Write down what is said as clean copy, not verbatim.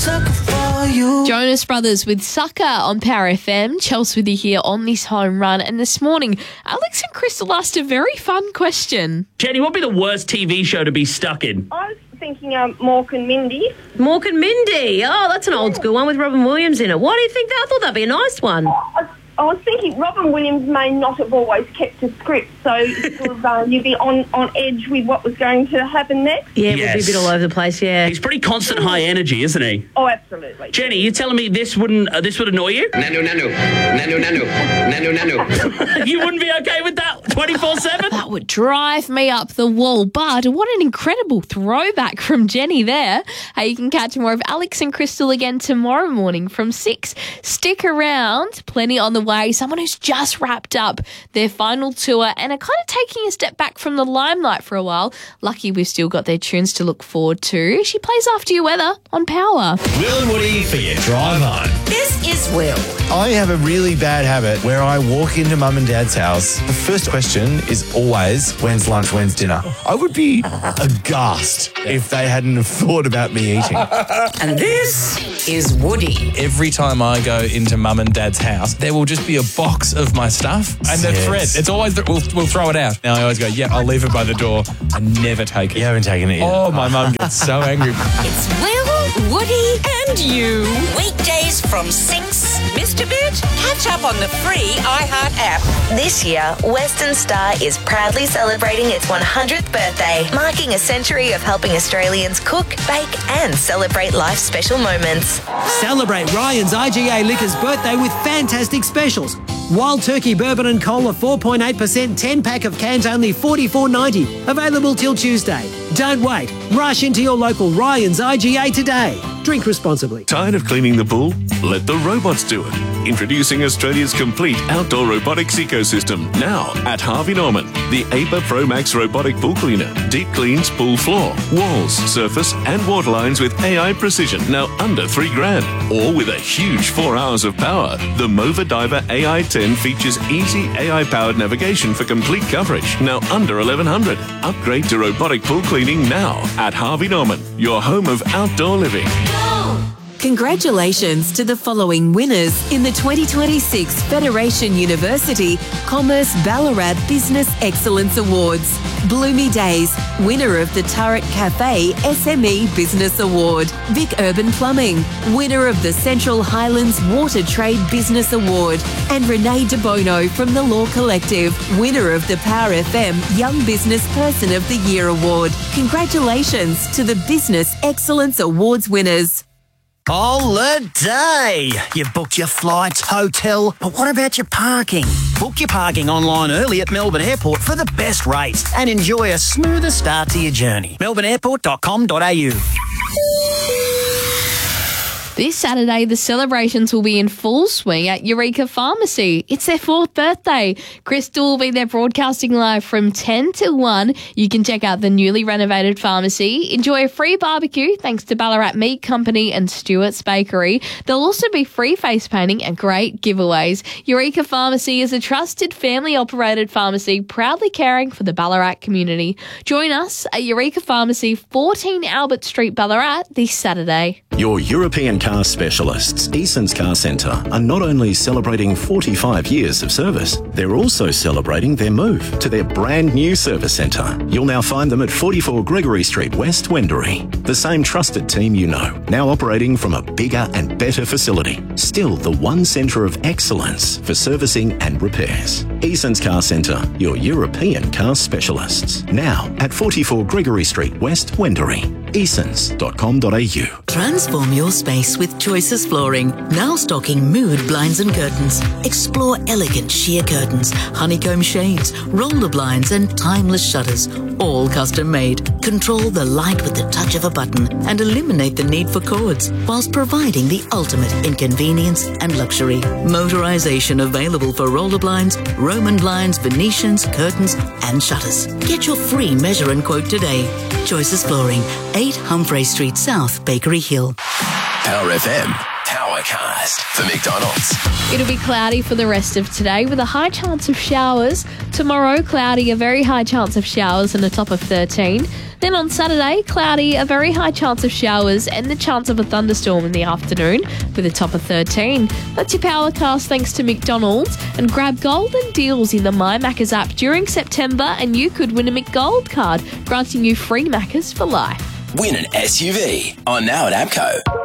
sucker for you. Jonas Brothers with Sucker on Power FM. Chelsea with you here on this home run. And this morning, Alex and Crystal asked a very fun question. Jenny, what would be the worst TV show to be stuck in? I was thinking Mork and Mindy. Mork and Mindy. Oh, that's an old school one with Robin Williams in it. Why do you think that? I thought that'd be a nice one. I was thinking Robin Williams may not have always kept a script, so you'd be on edge with what was going to happen next. Yeah, it would be a bit all over the place, yeah. He's pretty constant high energy, isn't he? Oh, absolutely. Jenny, you telling me this would annoy you? Nanu. You wouldn't be okay with that 24/7? That would drive me up the wall. But what an incredible throwback from Jenny there. Hey, you can catch more of Alex and Crystal again tomorrow morning from 6. Stick around. Plenty on the way. Someone who's just wrapped up their final tour and are kind of taking a step back from the limelight for a while. Lucky we've still got their tunes to look forward to. She plays After Your Weather on Power. Will and Woody for your drive home. This is Will. I have a really bad habit where I walk into mum and dad's house. The first question is always, when's lunch, when's dinner? I would be aghast if they hadn't have thought about me eating. And this is Woody. Every time I go into mum and dad's house, there will just be a box of my stuff and the thread. It's always, we'll throw it out. Now I always go, I'll leave it by the door. I never take it. You haven't taken it yet. Oh, my mum gets so angry. It's Will, Woody and you. Weekdays from 6. Missed a bit? Catch up on the free iHeart app. This year, Western Star is proudly celebrating its 100th birthday, marking a century of helping Australians cook, bake and celebrate life's special moments. Celebrate Ryan's IGA Liquors birthday with fantastic specials. Wild Turkey Bourbon and Cola 4.8%, 10-pack of cans only $44.90. Available till Tuesday. Don't wait. Rush into your local Ryan's IGA today. Drink responsibly. Tired of cleaning the pool? Let the robots do it. Introducing Australia's complete outdoor robotics ecosystem. Now at Harvey Norman. The APA Pro Max robotic pool cleaner. Deep cleans pool floor, walls, surface and water lines with AI precision. Now under $3,000. Or with a huge 4 hours of power. The Mova Diver AI 10 features easy AI-powered navigation for complete coverage. Now under $1,100. Upgrade to robotic pool cleaning now at Harvey Norman. Your home of outdoor living. Congratulations to the following winners in the 2026 Federation University Commerce Ballarat Business Excellence Awards. Bloomy Days, winner of the Turret Cafe SME Business Award. Vic Urban Plumbing, winner of the Central Highlands Water Trade Business Award. And Renee De Bono from the Law Collective, winner of the Power FM Young Business Person of the Year Award. Congratulations to the Business Excellence Awards winners. Holiday! You've booked your flights, hotel, but what about your parking? Book your parking online early at Melbourne Airport for the best rates and enjoy a smoother start to your journey. melbourneairport.com.au. This Saturday, the celebrations will be in full swing at Eureka Pharmacy. It's their 4th birthday. Crystal will be there broadcasting live from 10 till 1. You can check out the newly renovated pharmacy. Enjoy a free barbecue thanks to Ballarat Meat Company and Stewart's Bakery. There'll also be free face painting and great giveaways. Eureka Pharmacy is a trusted family-operated pharmacy proudly caring for the Ballarat community. Join us at Eureka Pharmacy, 14 Albert Street, Ballarat, this Saturday. Your European car specialists, Eason's Car Centre, are not only celebrating 45 years of service, they're also celebrating their move to their brand new service centre. You'll now find them at 44 Gregory Street, West Wendouree. The same trusted team you know, now operating from a bigger and better facility. Still the one centre of excellence for servicing and repairs. Eason's Car Centre, your European car specialists. Now at 44 Gregory Street, West Wendouree. Easons.com.au. Transform your space with Choices Flooring. Now stocking mood blinds and curtains. Explore elegant sheer curtains, honeycomb shades, roller blinds and timeless shutters. All custom made. Control the light with the touch of a button and eliminate the need for cords whilst providing the ultimate in convenience and luxury. Motorization available for roller blinds, Roman blinds, Venetians, curtains and shutters. Get your free measure and quote today. Choices Flooring, 8 Humphrey Street South, Bakery Hill. Power FM. Power Powercast for McDonald's. It'll be cloudy for the rest of today with a high chance of showers. Tomorrow, cloudy, a very high chance of showers and a top of 13. Then on Saturday, cloudy, a very high chance of showers and the chance of a thunderstorm in the afternoon with a top of 13. That's your Powercast thanks to McDonald's. And grab golden deals in the My Maccas app during September and you could win a McGold card, granting you free Maccas for life. Win an SUV on Now at APCO.